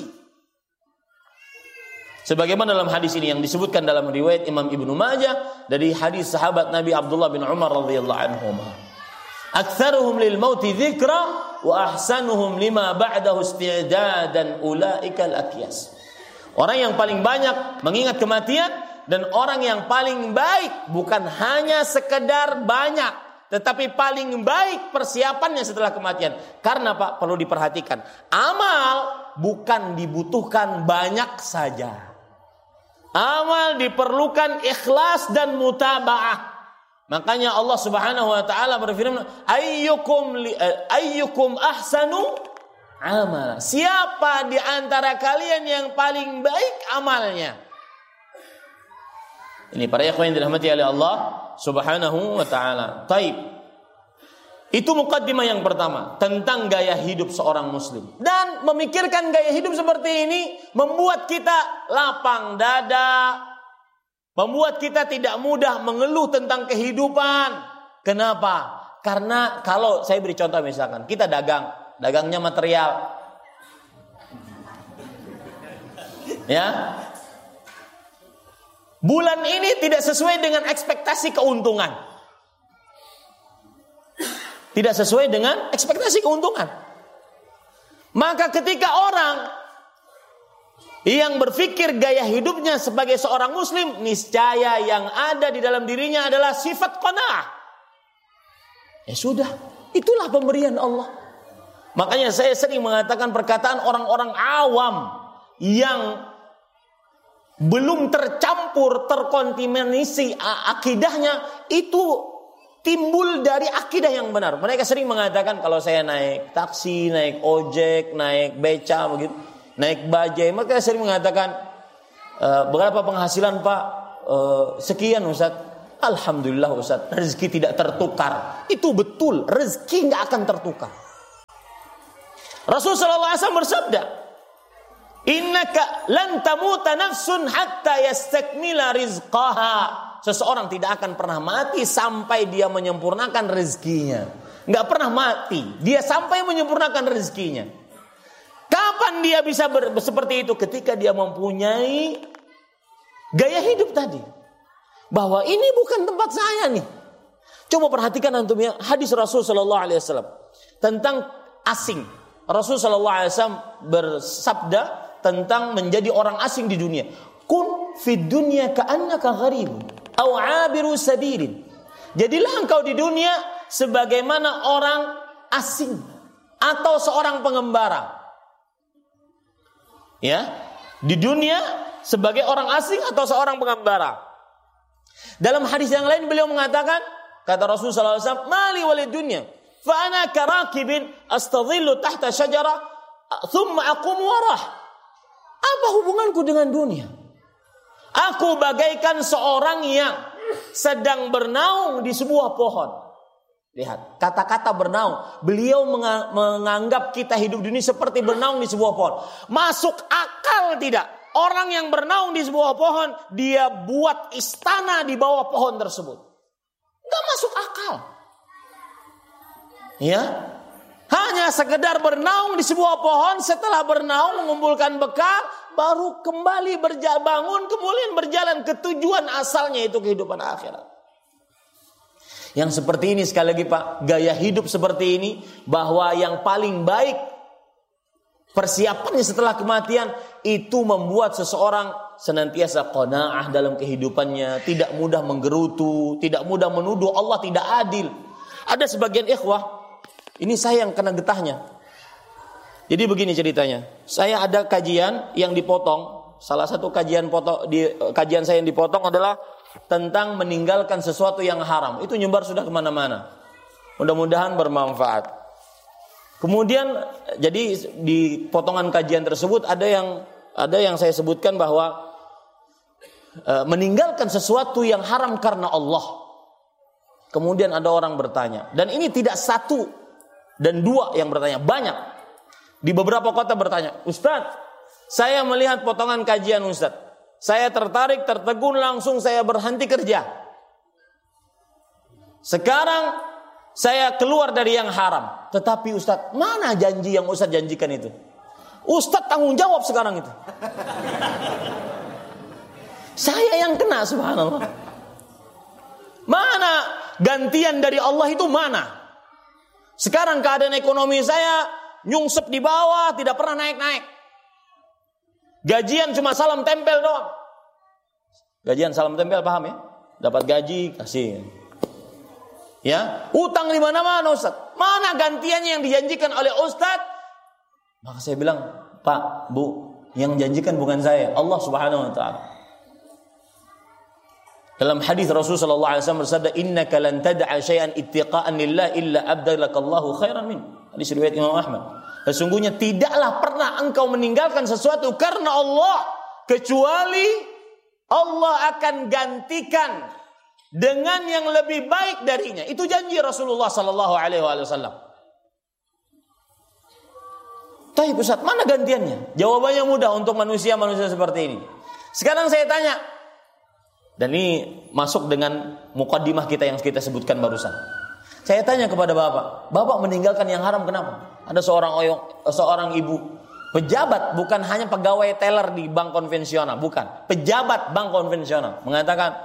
Sebagaimana dalam hadis ini yang disebutkan dalam riwayat Imam Ibnu Majah dari hadis sahabat Nabi Abdullah bin Umar radhiyallahu anhuma. Aktsaruhum lil mauti dzikra wa ahsanuhum lima ba'dahu isti'dadan ulaikal akyas. Orang yang paling banyak mengingat kematian dan orang yang paling baik bukan hanya sekedar banyak, tetapi paling baik persiapannya setelah kematian. Karena Pak, perlu diperhatikan, amal bukan dibutuhkan banyak saja. Amal diperlukan ikhlas dan mutaba'ah. Makanya Allah Subhanahu wa taala berfirman, ayyukum ahsanu amala. Siapa di antara kalian yang paling baik amalnya? Ini para ikhwan yang dirahmati oleh Allah Subhanahu wa taala. Taib. Itu mukaddimah yang pertama tentang gaya hidup seorang muslim. Dan memikirkan gaya hidup seperti ini membuat kita lapang dada, membuat kita tidak mudah mengeluh tentang kehidupan. Kenapa? Karena kalau saya beri contoh misalkan, kita dagangnya material. Ya. Bulan ini tidak sesuai dengan ekspektasi keuntungan. Tidak sesuai dengan ekspektasi keuntungan. Maka ketika orang yang berpikir gaya hidupnya sebagai seorang muslim, niscaya yang ada di dalam dirinya adalah sifat qanaah. Ya sudah, itulah pemberian Allah. Makanya saya sering mengatakan perkataan orang-orang awam yang belum tercampur, terkontaminasi akidahnya, itu timbul dari akidah yang benar. Mereka sering mengatakan kalau saya naik taksi, naik ojek, naik beca begitu, naik bajai, mereka sering mengatakan berapa penghasilan Pak? Sekian Ustaz. Alhamdulillah Ustaz, rezeki tidak tertukar. Itu betul, rezeki nggak akan tertukar. Rasulullah SAW bersabda, innaka lan tamuta nafsun hatta yastakmila rizqaha. Seseorang tidak akan pernah mati sampai dia menyempurnakan rezekinya. Enggak pernah mati, dia sampai menyempurnakan rezekinya. Kapan dia bisa seperti itu? Ketika dia mempunyai gaya hidup tadi, bahwa ini bukan tempat saya nih. Coba perhatikan antum ya, hadis Rasul sallallahu alaihi wasallam tentang asing. Rasul sallallahu alaihi wasallam bersabda tentang menjadi orang asing di dunia. Kun fid dunya ka'annaka gharibun aw 'abiru sabilin. Jadilah engkau di dunia sebagaimana orang asing atau seorang pengembara. Ya, di dunia sebagai orang asing atau seorang pengembara. Dalam hadis yang lain beliau mengatakan, kata Rasulullah SAW, "Mali walid dunya, fa ana karakibin astadhillu tahta syajarah, thumma aqum warah." Apa hubunganku dengan dunia? Aku bagaikan seorang yang sedang bernaung di sebuah pohon. Lihat, kata-kata bernaung. Beliau menganggap kita hidup di dunia seperti bernaung di sebuah pohon. Masuk akal tidak? Orang yang bernaung di sebuah pohon, dia buat istana di bawah pohon tersebut. Gak masuk akal. Ya, hanya sekedar bernaung di sebuah pohon, setelah bernaung mengumpulkan bekal, baru kembali bangun, kemudian berjalan ke tujuan asalnya, itu kehidupan akhirat. Yang seperti ini sekali lagi Pak, gaya hidup seperti ini, bahwa yang paling baik persiapannya setelah kematian itu membuat seseorang senantiasa qanaah dalam kehidupannya, tidak mudah menggerutu, tidak mudah menuduh Allah tidak adil. Ada sebagian ikhwah, ini saya yang kena getahnya. Jadi begini ceritanya, saya ada kajian yang dipotong. Salah satu kajian saya yang dipotong adalah tentang meninggalkan sesuatu yang haram. Itu nyebar sudah kemana-mana. Mudah-mudahan bermanfaat. Kemudian jadi di potongan kajian tersebut ada yang saya sebutkan bahwa meninggalkan sesuatu yang haram karena Allah. Kemudian ada orang bertanya, dan ini tidak satu dan dua yang bertanya, banyak. Di beberapa kota bertanya, "Ustaz, saya melihat potongan kajian Ustaz. Saya tertarik, tertegun, langsung saya berhenti kerja. Sekarang saya keluar dari yang haram. Tetapi Ustaz, mana janji yang Ustaz janjikan itu? Ustaz tanggung jawab sekarang itu." Saya yang kena, subhanallah. Mana gantian dari Allah itu mana? Sekarang keadaan ekonomi saya nyungsep di bawah, tidak pernah naik-naik. Gajian cuma salam tempel doang. Gajian salam tempel, paham ya? Dapat gaji, kasih. Ya, utang di mana-mana Ustaz. Mana gantiannya yang dijanjikan oleh Ustaz? Maka saya bilang, "Pak, Bu, yang janjikan bukan saya, Allah Subhanahu wa taala." Dalam hadis Rasulullah sallallahu alaihi wasallam bersabda, "Innaka lan tad'a syai'an ittiqa'an lillah illa abdalakallahu khairan min." Hadis riwayat Imam Ahmad. Sesungguhnya tidaklah pernah engkau meninggalkan sesuatu karena Allah, kecuali Allah akan gantikan dengan yang lebih baik darinya. Itu janji Rasulullah sallallahu alaihi wasallam. Taib Ustaz, mana gantiannya? Jawabannya mudah untuk manusia-manusia seperti ini. Sekarang saya tanya, dan ini masuk dengan mukaddimah kita yang kita sebutkan barusan. Saya tanya kepada Bapak, Bapak meninggalkan yang haram kenapa? Ada seorang ibu, pejabat, bukan hanya pegawai teller di bank konvensional, bukan. Pejabat bank konvensional mengatakan,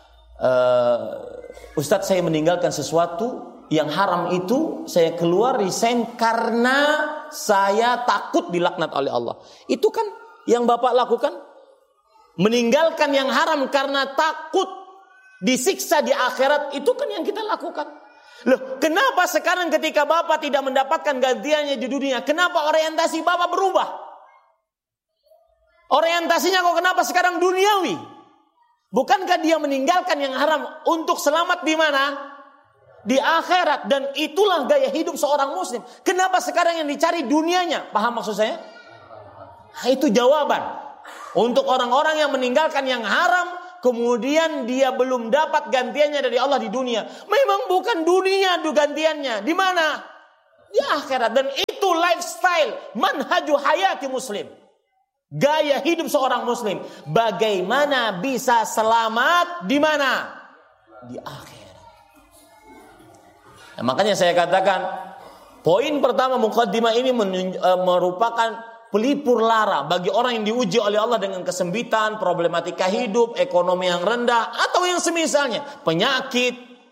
"Ustadz, saya meninggalkan sesuatu yang haram itu, saya keluar resign karena saya takut dilaknat oleh Allah." Itu kan yang Bapak lakukan? Meninggalkan yang haram karena takut disiksa di akhirat, itu kan yang kita lakukan. Loh, kenapa sekarang ketika Bapak tidak mendapatkan gantiannya di dunia, kenapa orientasi Bapak berubah? Orientasinya kok kenapa sekarang duniawi? Bukankah dia meninggalkan yang haram untuk selamat di mana? Di akhirat. Dan itulah gaya hidup seorang muslim. Kenapa sekarang yang dicari dunianya? Paham maksud saya? Nah, itu jawaban. Untuk orang-orang yang meninggalkan yang haram, kemudian dia belum dapat gantiannya dari Allah di dunia. Memang bukan dunia gantiannya. Di mana? Di akhirat. Dan itu lifestyle, manhaju hayati muslim. Gaya hidup seorang muslim. Bagaimana bisa selamat di mana? Di akhirat. Nah, makanya saya katakan, poin pertama mukaddimah ini merupakan pelipur lara bagi orang yang diuji oleh Allah dengan kesempitan, problematika hidup, ekonomi yang rendah, atau yang semisalnya, penyakit.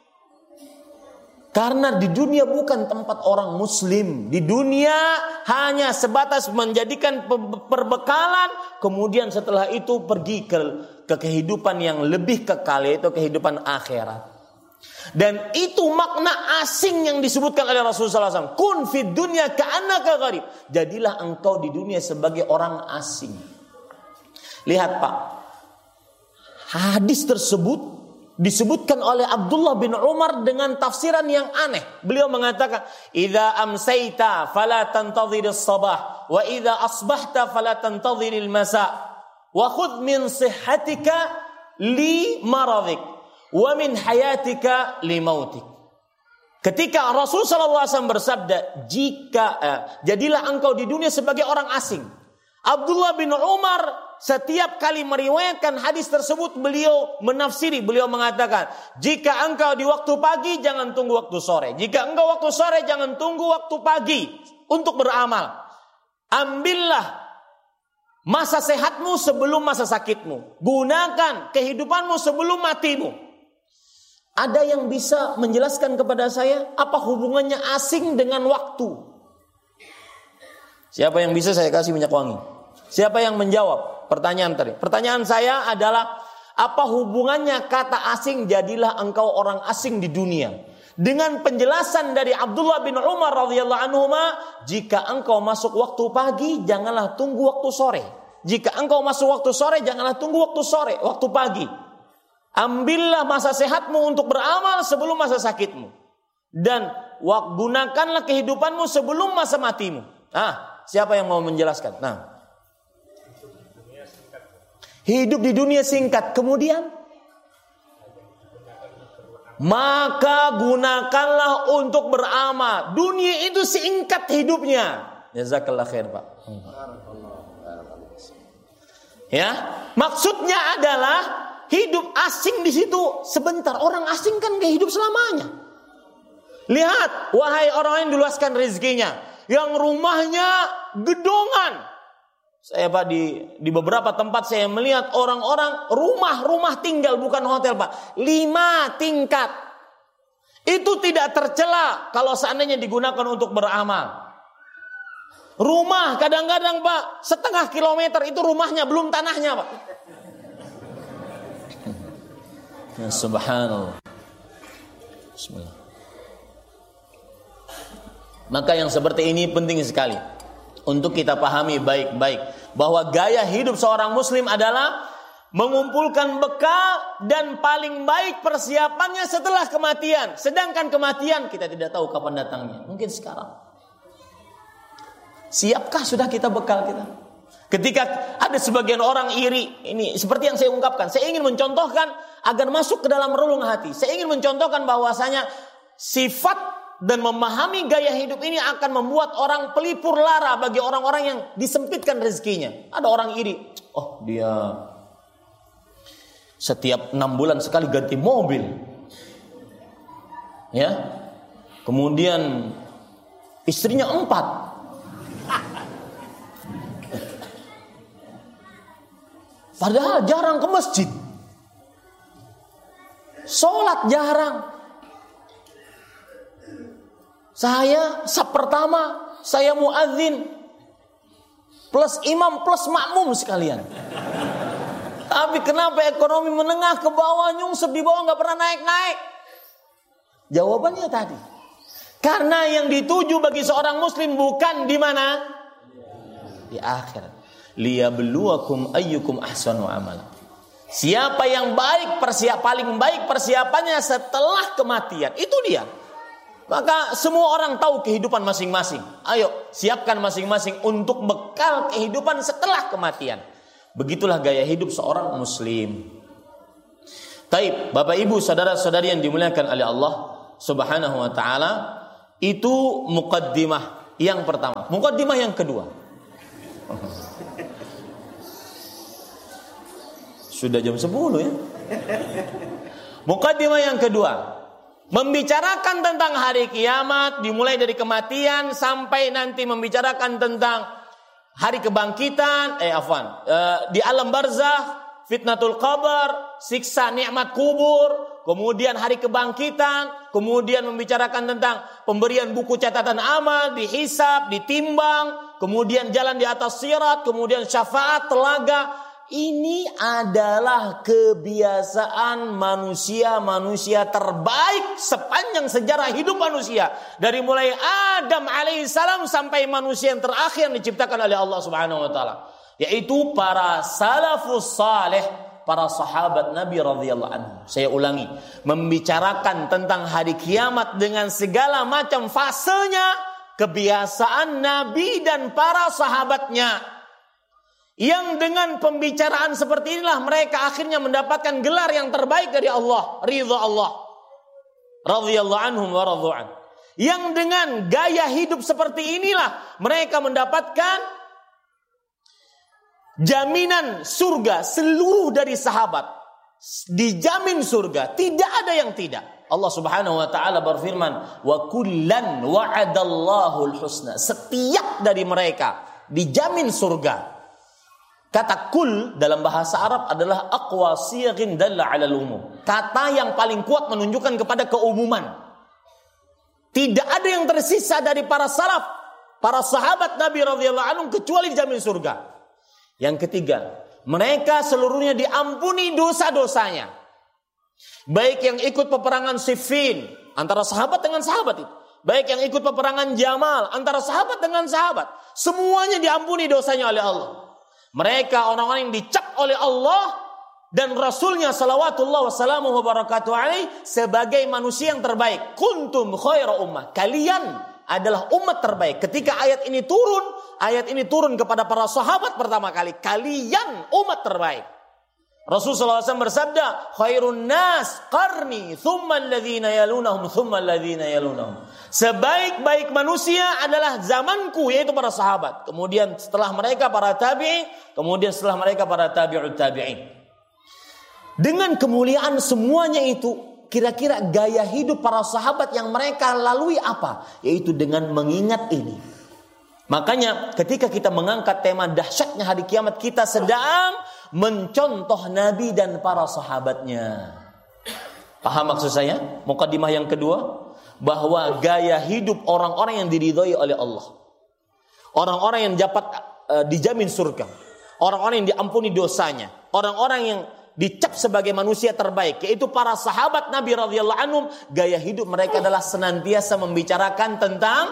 Karena di dunia bukan tempat orang muslim. Di dunia hanya sebatas menjadikan perbekalan, kemudian setelah itu pergi ke kehidupan yang lebih kekal, yaitu kehidupan akhirat. Dan itu makna asing yang disebutkan oleh Rasulullah SAW. Kun fid dunya ka'annaka gharib. Jadilah engkau di dunia sebagai orang asing. Lihat Pak, hadis tersebut disebutkan oleh Abdullah bin Umar dengan tafsiran yang aneh. Beliau mengatakan, "Idza amsayta fala tantadhir as-sabah, wa idza asbahta fala tantadhir al-masa, wa khudh min sihhatika li maradik, wa min hayatika li mautik." Ketika Rasulullah SAW bersabda, jadilah engkau di dunia sebagai orang asing. Abdullah bin Umar setiap kali meriwayatkan hadis tersebut, beliau menafsiri, beliau mengatakan, jika engkau di waktu pagi, jangan tunggu waktu sore. Jika engkau waktu sore, jangan tunggu waktu pagi untuk beramal. Ambillah masa sehatmu sebelum masa sakitmu. Gunakan kehidupanmu sebelum matimu. Ada yang bisa menjelaskan kepada saya apa hubungannya asing dengan waktu? Siapa yang bisa, saya kasih minyak wangi. Siapa yang menjawab pertanyaan tadi? Pertanyaan saya adalah, apa hubungannya kata asing jadilah engkau orang asing di dunia? Dengan penjelasan dari Abdullah bin Umar radhiyallahu anhuma, jika engkau masuk waktu pagi, janganlah tunggu waktu sore. Jika engkau masuk waktu sore, janganlah tunggu waktu sore, waktu pagi. Ambillah masa sehatmu untuk beramal sebelum masa sakitmu. Dan gunakanlah kehidupanmu sebelum masa matimu. Siapa yang mau menjelaskan? Hidup di dunia singkat, kemudian maka gunakanlah untuk beramal. Dunia itu singkat hidupnya. Jazakallah khair Pak. Ya, maksudnya adalah hidup asing di situ sebentar. Orang asing kan gak hidup selamanya. Lihat, wahai orang yang diluaskan rezekinya, yang rumahnya gedongan. Saya Pak di beberapa tempat saya melihat orang-orang rumah tinggal, bukan hotel Pak, 5 tingkat. Itu tidak tercela kalau seandainya digunakan untuk beramal. Rumah kadang-kadang Pak, setengah kilometer itu rumahnya, belum tanahnya Pak. Ya, subhanallah. Bismillah. Maka yang seperti ini penting sekali untuk kita pahami baik-baik, bahwa gaya hidup seorang muslim adalah mengumpulkan bekal dan paling baik persiapannya setelah kematian. Sedangkan kematian kita tidak tahu kapan datangnya. Mungkin sekarang. Siapkah sudah kita bekal kita? Ketika ada sebagian orang iri, ini seperti yang saya ungkapkan, saya ingin mencontohkan agar masuk ke dalam relung hati. Saya ingin mencontohkan bahwasanya sifat dan memahami gaya hidup ini akan membuat orang pelipur lara bagi orang-orang yang disempitkan rezekinya. Ada orang iri, dia setiap 6 bulan sekali ganti mobil, ya. Kemudian istrinya 4. Padahal jarang ke masjid, sholat jarang. Saya saf pertama, saya muadzin plus imam plus makmum sekalian. Tapi kenapa ekonomi menengah ke bawah, nyungsep di bawah, nggak pernah naik-naik? Jawabannya tadi, karena yang dituju bagi seorang muslim bukan di mana? Di akhirat. Liyabluwakum ayyukum ahsanu amala. Siapa yang paling baik persiapannya setelah kematian, itu dia. Maka semua orang tahu kehidupan masing-masing. Ayo, siapkan masing-masing untuk bekal kehidupan setelah kematian. Begitulah gaya hidup seorang muslim. Taib, Bapak Ibu, saudara-saudari yang dimuliakan oleh Allah Subhanahu wa taala, itu muqaddimah yang pertama. Muqaddimah yang kedua. Sudah jam 10 ya. Muqaddimah yang kedua, membicarakan tentang hari kiamat, dimulai dari kematian sampai nanti membicarakan tentang hari kebangkitan, di alam barzakh, fitnatul qabr, siksa nikmat kubur, kemudian hari kebangkitan, kemudian membicarakan tentang pemberian buku catatan amal, dihisab, ditimbang, kemudian jalan di atas sirat, kemudian syafaat, telaga, Ini adalah kebiasaan manusia-manusia terbaik sepanjang sejarah hidup manusia. Dari mulai Adam alaihissalam sampai manusia yang terakhir yang diciptakan oleh Allah subhanahu wa ta'ala. Yaitu para salafus saleh, para sahabat Nabi radhiyallahu anhu. Saya ulangi, membicarakan tentang hari kiamat dengan segala macam fasenya, kebiasaan Nabi dan para sahabatnya. Yang dengan pembicaraan seperti inilah mereka akhirnya mendapatkan gelar yang terbaik dari Allah, ridha Allah. Radhiyallahu anhum wa radhu'an. Yang dengan gaya hidup seperti inilah mereka mendapatkan jaminan surga seluruh dari sahabat. Dijamin surga, tidak ada yang tidak. Allah Subhanahu wa taala berfirman, "Wa kullan wa'adallahu al-husna." Setiap dari mereka dijamin surga. Kata kul dalam bahasa Arab adalah aqwa siyaghin dalla 'ala al-umum. Kata yang paling kuat menunjukkan kepada keumuman. Tidak ada yang tersisa dari para salaf, para sahabat Nabi radhiyallahu anhum kecuali dijamin surga. Yang ketiga, mereka seluruhnya diampuni dosa-dosanya. Baik yang ikut peperangan Siffin antara sahabat dengan sahabat itu, baik yang ikut peperangan Jamal antara sahabat dengan sahabat, semuanya diampuni dosanya oleh Allah. Mereka orang-orang yang dicap oleh Allah dan Rasulnya salawatullah wassalamuhu wabarakatuh alaih sebagai manusia yang terbaik. Kuntum khaira ummah. Kalian adalah umat terbaik. Ketika ayat ini turun kepada para sahabat pertama kali. Kalian umat terbaik. Rasulullah SAW bersabda, khairun nas qarni, thumma alladhina yalunahum, thumma alladhina yalunahum. Sebaik-baik manusia adalah zamanku, yaitu para sahabat. Kemudian setelah mereka para tabi'in, kemudian setelah mereka para tabi'ut tabi'in. Dengan kemuliaan semuanya itu, kira-kira gaya hidup para sahabat yang mereka lalui apa? Yaitu dengan mengingat ini. Makanya ketika kita mengangkat tema dahsyatnya hari kiamat, kita sedang mencontoh Nabi dan para sahabatnya. Paham maksud saya? Mukadimah yang kedua, bahwa gaya hidup orang-orang yang diridhai oleh Allah, orang-orang yang dapat dijamin surga, orang-orang yang diampuni dosanya, orang-orang yang dicap sebagai manusia terbaik, yaitu para sahabat Nabi radhiyallahu anhum. Gaya hidup mereka adalah senantiasa membicarakan tentang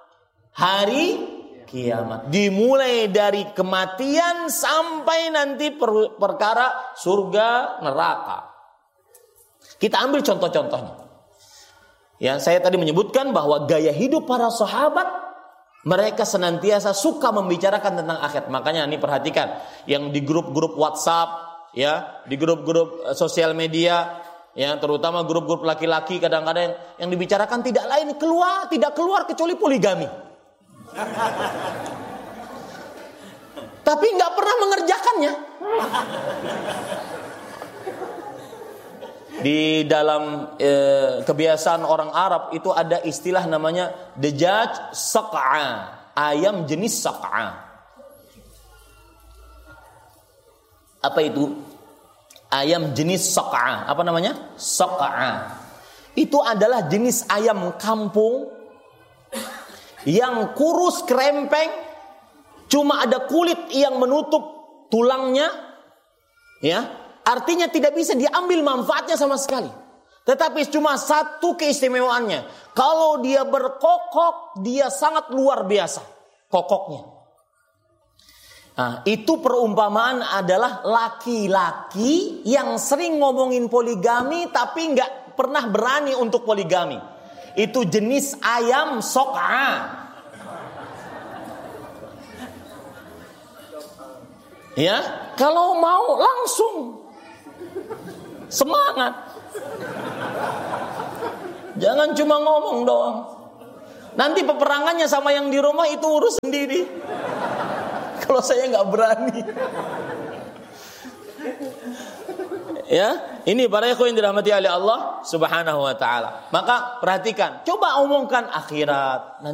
hari kiamat, dimulai dari kematian sampai nanti perkara surga neraka. Kita ambil contoh-contohnya. Ya, saya tadi menyebutkan bahwa gaya hidup para sahabat, mereka senantiasa suka membicarakan tentang akhirat. Makanya ini perhatikan, yang di grup-grup WhatsApp, ya, di grup-grup sosial media, ya, terutama grup-grup laki-laki, kadang-kadang yang dibicarakan tidak keluar kecuali poligami. Tapi nggak pernah mengerjakannya. Di dalam kebiasaan orang Arab itu ada istilah namanya dajjaj saq'a, ayam jenis saq'a. Apa itu? Ayam jenis saq'a. Apa namanya? Saq'a. Itu adalah jenis ayam kampung yang kurus krempeng, cuma ada kulit yang menutup tulangnya, ya, artinya tidak bisa diambil manfaatnya sama sekali. Tetapi cuma satu keistimewaannya, kalau dia berkokok, dia sangat luar biasa kokoknya. Nah, itu perumpamaan adalah laki-laki yang sering ngomongin poligami tapi nggak pernah berani untuk poligami. Itu jenis ayam sok'a. Ya, kalau mau langsung semangat. Jangan cuma ngomong doang. Nanti peperangannya sama yang di rumah itu urus sendiri. Kalau saya nggak berani. Ya, ini para ikhwan yang dirahmati oleh Allah Subhanahu wa taala. Maka perhatikan, coba omongkan akhirat.